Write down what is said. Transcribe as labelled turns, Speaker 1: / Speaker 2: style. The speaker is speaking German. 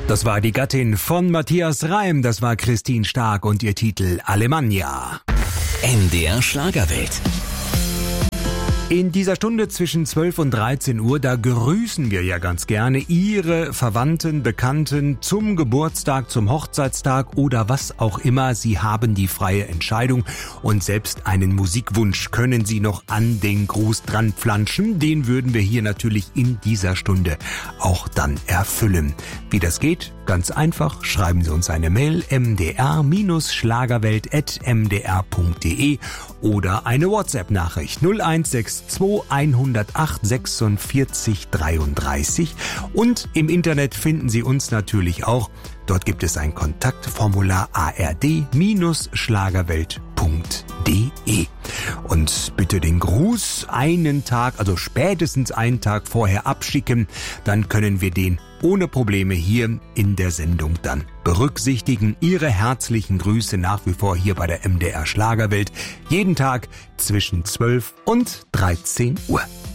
Speaker 1: Das war die Gattin von Matthias Reim, das war Christine Stark und ihr Titel Alemannia.
Speaker 2: MDR Schlagerwelt.
Speaker 1: In dieser Stunde zwischen 12 und 13 Uhr, da grüßen wir ja ganz gerne Ihre Verwandten, Bekannten zum Geburtstag, zum Hochzeitstag oder was auch immer. Sie haben die freie Entscheidung und selbst einen Musikwunsch können Sie noch an den Gruß dran flanschen. Den würden wir hier natürlich in dieser Stunde auch dann erfüllen. Wie das geht? Ganz einfach, schreiben Sie uns eine Mail mdr-schlagerwelt@mdr.de oder eine WhatsApp-Nachricht 0162 108 46 33 und im Internet finden Sie uns natürlich auch. Dort gibt es ein Kontaktformular ard-schlagerwelt.de. Und bitte den Gruß einen Tag, also spätestens einen Tag vorher abschicken, dann können wir den ohne Probleme hier in der Sendung dann berücksichtigen. Ihre herzlichen Grüße nach wie vor hier bei der MDR Schlagerwelt. Jeden Tag zwischen 12 und 13 Uhr.